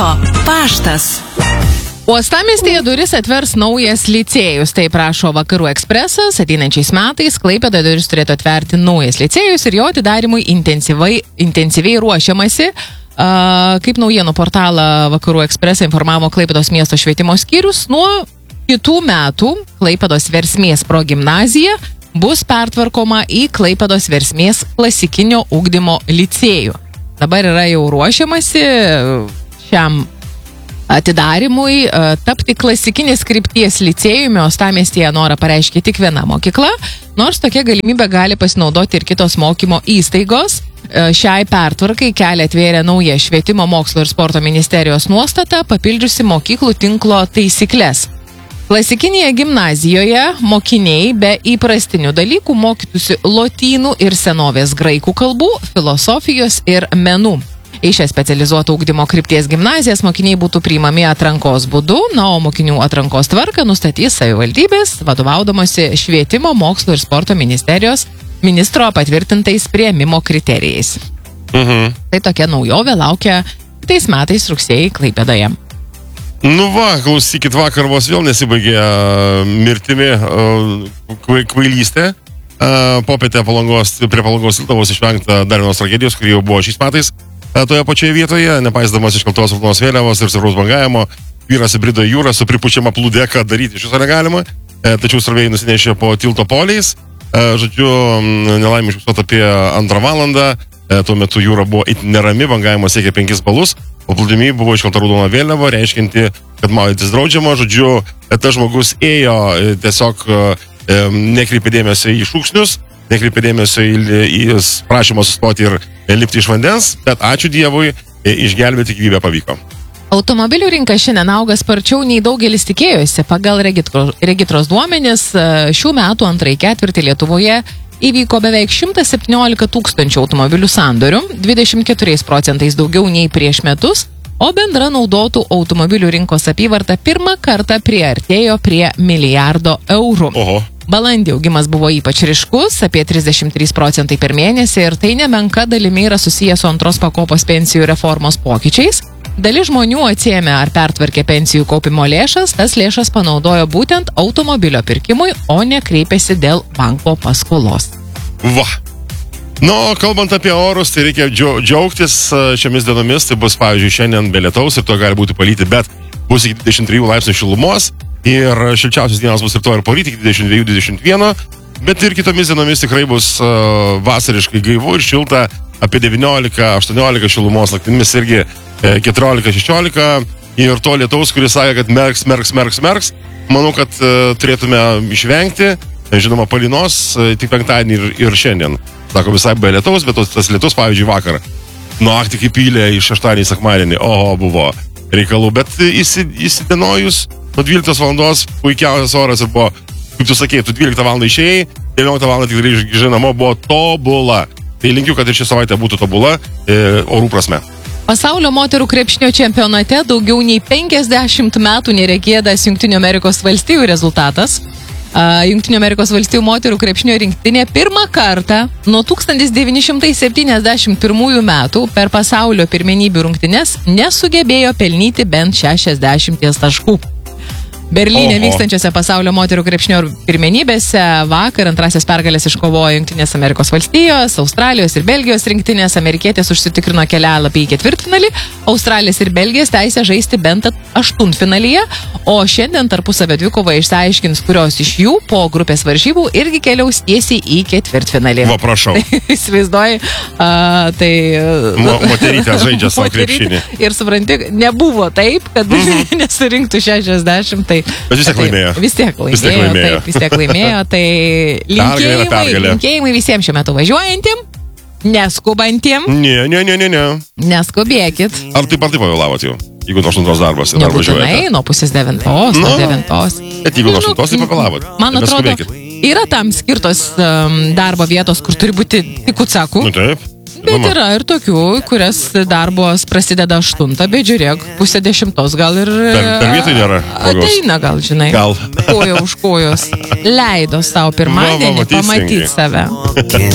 Ryto paštas. Uostamiestyje duris atvers naujas licėjus, tai prašo Vakarų ekspresas. Ateinančiais metais Klaipėdoje duris turėtų atverti naujas licėjus ir jo atidarimui intensyviai ruošiamasi. Kaip naujienų portalą Vakarų ekspresą informavo Klaipėdos miesto švietimo skyrius, nuo kitų metų Klaipėdos Versmės progimnazija bus pertvarkoma į Klaipėdos Versmės klasikinio ugdymo licėjų. Dabar yra jau ruošiamasi šiam atidarimui tapti klasikinės krypties licėjumi. Uostamiestyje norą pareiškė tik viena mokykla, nors tokia galimybė gali pasinaudoti ir kitos mokymo įstaigos. Šiai pertvarkai kelią atvėrė nauja Švietimo, mokslo ir sporto ministerijos nuostata, papildžiusi mokyklų tinklo taisyklės. Klasikinėje gimnazijoje mokiniai be įprastinių dalykų mokytųsi lotynų ir senovės graikų kalbų, filosofijos ir menų. Į šią specializuotą ugdymo krypties gimnazijas mokiniai būtų priimami atrankos būdu, o mokinių atrankos tvarką nustatys savivaldybės, vadovaudamosi Švietimo, mokslo ir sporto ministerijos ministro patvirtintais priėmimo kriterijais. Tai tokia naujovė laukia tais metais rugsėjį Klaipėdoje. Nu va, klausykit, vakar vos vėl nesibaigė mirtimi kvailystė. Popietę prie Palangos tiltavos išvengta dar vienos tragedijos, kuri jau buvo šiais metais. Toje pačioje vietoje, nepaisdamas iškeltos raudonos vėliavos ir stipraus bangavimo, vyras įbrido į jūrą su pripučiama plūdė, ką daryti iš viso negalima, tačiau srovėjai nusinešė po tilto poliais. Žodžiu, nelaimė užfiksuota apie 2 valandą, tuo metu jūra buvo itin nerami, bangavimas siekė 5 balus, o plūdimi buvo iškelta raudona vėliava, reiškinti, kad maudytis draudžiama. Žodžiu, tas žmogus ėjo, tiesiog nekreipė dėmesio į šūksnius, nekreipė dėmesio į prašymą sustoti ir lipti iš vandens, bet ačiū Dievui, išgelbėti gyvybę pavyko. Automobilių rinka šiandien auga sparčiau nei daugelis tikėjosi. Pagal regitros duomenis šių metų antrąjį ketvirtį Lietuvoje įvyko beveik 117 tūkstančių automobilių sandorių, 24% daugiau nei prieš metus, o bendra naudotų automobilių rinkos apyvarta pirmą kartą priartėjo prie milijardo eurų. Oho. Balandį augimas buvo ypač ryškus, apie 33% per mėnesį, ir tai nemenka dalimi yra susijęs su antros pakopos pensijų reformos pokyčiais. Dalis žmonių atsiėmė ar pertvarkė pensijų kaupimo lėšas, tas lėšas panaudojo būtent automobilio pirkimui, o ne kreipėsi dėl banko paskolos. Va. Nu, kalbant apie orus, tai reikia džiaugtis šiomis dienomis. Tai bus, pavyzdžiui, šiandien be lietaus ir to gali būti palyti, bet bus iki 23 laipsnių šilumos. Ir šilčiausios dienos bus ir to ir poryt iki 22-21, bet ir kitomis dienomis tikrai bus vasariškai gaivu ir šilta, apie 19-18 šilumos, naktimis irgi 14-16, ir to lietaus, kuris sakė, kad merks, manau, kad turėtume išvengti, žinoma, palynos tik penktadienį ir šiandien. Sako, visai be lietaus, bet tas lietus, pavyzdžiui, vakar naktį kaip pylė iš šeštadienį į sekmadienį, buvo reikalų, bet įsidienojus nuo 12 valandos puikiausias oras ir buvo, kaip tu sakei, tu 12 valandą išėjai, 19 valandą tik grįžai namo, buvo tobula. Tai linkiu, kad ir ši savaitė būtų tobula orų prasme. Pasaulio moterų krepšinio čempionate daugiau nei 50 metų neregėtas Jungtinių Amerikos valstijų rezultatas. Jungtinių Amerikos valstijų moterų krepšinio rinktinė pirmą kartą nuo 1971 metų per pasaulio pirmenybių rungtynes nesugebėjo pelnyti bent 60 taškų. Berlyne vykstančiose pasaulio moterų krepšinio pirmenybėse vakar antrasis pergalės iškovojo Jungtinės Amerikos valstijos, Australijos ir Belgijos rinktinės. Amerikietės užsitikrino kelialapį į ketvirtfinalį, Australijos ir Belgijos teisę žaisti bent aštuntfinalyje, o šiandien tarpusavio dvikovą išsiaiškins, kurios iš jų po grupės varžybų irgi keliaus tiesiai į ketvirtfinalį. Va, prašau. Įsivaizduoji, tai... Moterytė žaidžia savo krepšinį. Ir supranti, nebuvo taip, kad nesurinktų 60, tai bet vis tiek laimėjo. Vis tiek laimėjo, tai linkėjimai visiems šiuo metu važiuojantiem, neskubantiem. Ne. Neskubėkit. Ar taip pavėlavot jau? Jeigu nuo 8 darbas ir dar važiuojate? Nebūtinai, nuo 8:30, nuo 9. Bet jeigu nuo 8 tai pavėlavot. Man atrodo, yra tam skirtos darbo vietos, kur turi būti tik utsakų. Nu taip. Bet yra ir tokių, kurias darbos prasideda 8, bet žiūrėk, 9:30 gal ir... Per vietoj nėra. Ateina gal, žinai. Gal. Koja už kojos. Leido savo pirmadienį pamatyti save.